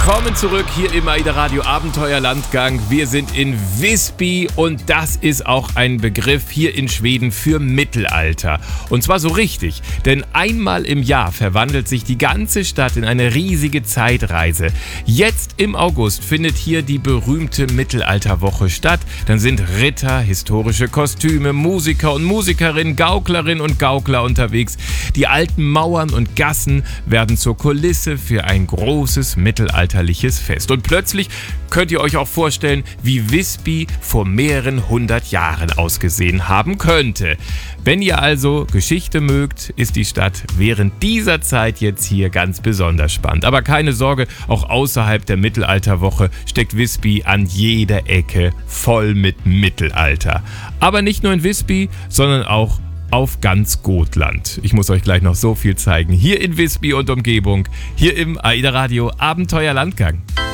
Willkommen zurück hier im AIDA Radio Abenteuer Landgang. Wir sind in Visby und das ist auch ein Begriff hier in Schweden für Mittelalter. Und zwar so richtig, denn einmal im Jahr verwandelt sich die ganze Stadt in eine riesige Zeitreise. Jetzt im August findet hier die berühmte Mittelalterwoche statt. Dann sind Ritter, historische Kostüme, Musiker und Musikerinnen, Gauklerinnen und Gaukler unterwegs. Die alten Mauern und Gassen werden zur Kulisse für ein großes mittelalterliches Fest. Und plötzlich könnt ihr euch auch vorstellen, wie Visby vor mehreren 100 Jahren ausgesehen haben könnte. Wenn ihr also Geschichte mögt, ist die Stadt während dieser Zeit jetzt hier ganz besonders spannend. Aber keine Sorge, auch außerhalb der Mittelalterwoche steckt Visby an jeder Ecke voll mit Mittelalter. Aber nicht nur in Visby, sondern auch auf ganz Gotland. Ich muss euch gleich noch so viel zeigen. Hier in Visby und Umgebung, hier im AIDA Radio Abenteuer Landgang.